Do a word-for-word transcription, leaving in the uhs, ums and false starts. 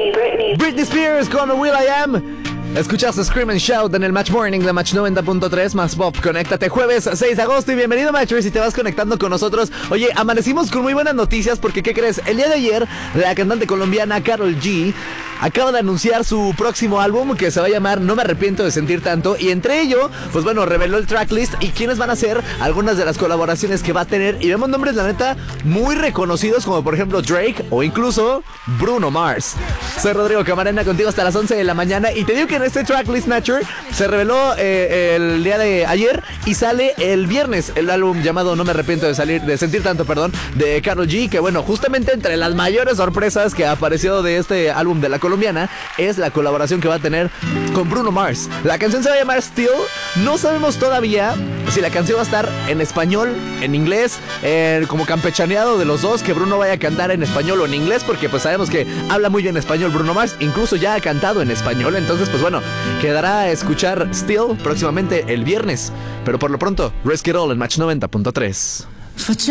Britney, Britney. Britney Spears con Will I Am. Escuchas Scream and Shout en el Match Morning de Match noventa punto tres más Pop. Conéctate jueves seis de agosto y bienvenido, Matchers, si te vas conectando con nosotros. Oye, amanecimos con muy buenas noticias porque, ¿qué crees? El día de ayer, la cantante colombiana Karol G acaba de anunciar su próximo álbum que se va a llamar No me arrepiento de sentir tanto. Y entre ello, pues bueno, reveló el tracklist y quiénes van a ser algunas de las colaboraciones que va a tener. Y vemos nombres, la neta, muy reconocidos, como por ejemplo Drake o incluso Bruno Mars. Soy Rodrigo Camarena, contigo hasta las once de la mañana. Y te digo que en este tracklist, Nature, se reveló eh, el día de ayer y sale el viernes el álbum llamado No me arrepiento de salir de sentir tanto, perdón, de Karol G. Que bueno, justamente entre las mayores sorpresas que ha aparecido de este álbum de la colombiana es la colaboración que va a tener con Bruno Mars. La canción se va a llamar Still. No sabemos todavía si la canción va a estar en español, en inglés, eh, como campechaneado de los dos, que Bruno vaya a cantar en español o en inglés, porque pues sabemos que habla muy bien español Bruno Mars, incluso ya ha cantado en español. Entonces pues bueno, quedará a escuchar Still próximamente el viernes, pero por lo pronto, Risk It All en Match noventa punto tres.